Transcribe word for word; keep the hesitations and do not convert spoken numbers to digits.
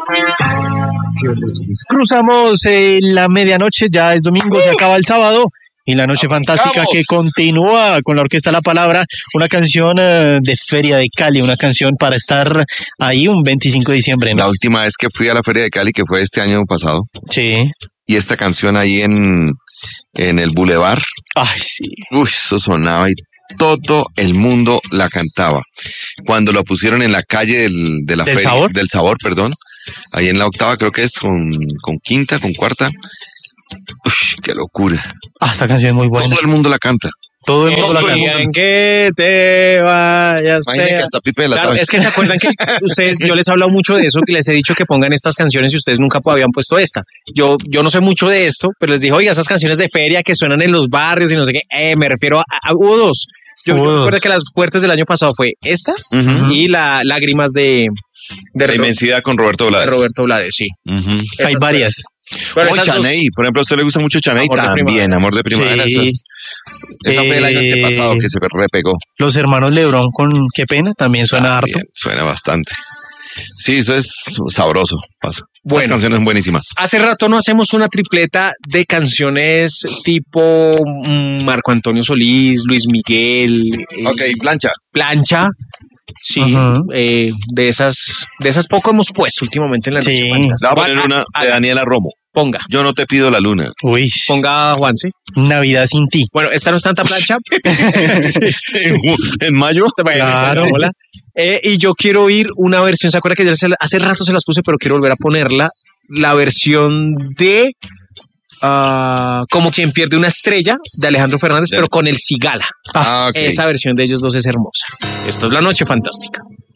Cruzamos eh, la medianoche, ya es domingo, se acaba el sábado. Y la noche fantástica que continúa con la Orquesta La Palabra, una canción uh, de Feria de Cali, una canción para estar ahí un veinticinco de diciembre, ¿no? La última vez que fui a la Feria de Cali, que fue este año pasado. Sí. Y esta canción ahí en, en el Boulevard. Ay, sí. Uy, eso sonaba y todo el mundo la cantaba. Cuando lo pusieron en la calle del, de la ¿Del feria, sabor? del sabor, perdón. Ahí en la octava creo que es con, con quinta, con cuarta. Uy, qué locura. Ah, esta canción es muy buena. Todo el mundo la canta. Todo el mundo la canta. En que te vayas. Imagínate que hasta Pipe de la Claro, sabe. es que se acuerdan que ustedes, yo les he hablado mucho de eso, que les he dicho que pongan estas canciones y ustedes nunca habían puesto esta. Yo, yo no sé mucho de esto, pero les dije, oiga, esas canciones de feria que suenan en los barrios y no sé qué, eh, me refiero a, a hubo dos. Yo, yo recuerdo que las fuertes del año pasado fue esta Uh-huh. y la Lágrimas de, de La inmensidad con Roberto de Blades. Roberto Blades, sí. Uh-huh. Hay Esas varias. Pero Oh, esas dos- Chaney, por ejemplo, a usted le gusta mucho Chaney Amor de también, primavera. Amor de Primavera. Sí. Esa, es- esa fue el año Eh, antepasado que se repegó. Los hermanos Lebrón con Qué Pena también suena harto. También, suena bastante. Sí, eso es sabroso. Pasa. Bueno. Las canciones son buenísimas. Hace rato no hacemos una tripleta de canciones tipo mm, Marco Antonio Solís, Luis Miguel, eh, Ok, plancha. Plancha. Sí, Ujú. eh, de esas, de esas poco hemos puesto últimamente en la noche Sí. fantástica. Le voy a poner Juan, una ah, de ah, Daniela Romo. Ponga, Yo no te pido la luna. Uy, ponga Juanse. Navidad sin ti. Bueno, esta no es tanta plancha. En mayo. Claro. Hola. Eh, y yo quiero oír una versión, ¿se acuerda que ya se la- hace rato se las puse, pero quiero volver a ponerla? La versión de ah, Como quien pierde una estrella de Alejandro Fernández, Ya. pero con el Cigala. Ah, ok. Esa versión de ellos dos es hermosa. Esto es La Noche Fantástica.